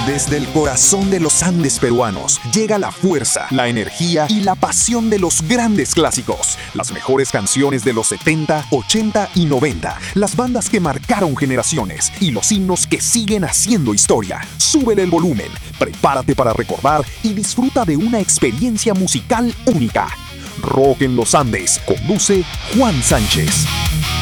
Desde el corazón de los Andes peruanos llega la fuerza, la energía y la pasión de los grandes clásicos. Las mejores canciones de los 70, 80 y 90. Las bandas que marcaron generaciones y los himnos que siguen haciendo historia. Súbele el volumen, prepárate para recordar y disfruta de una experiencia musical única. Rock en los Andes, conduce Juan Sánchez.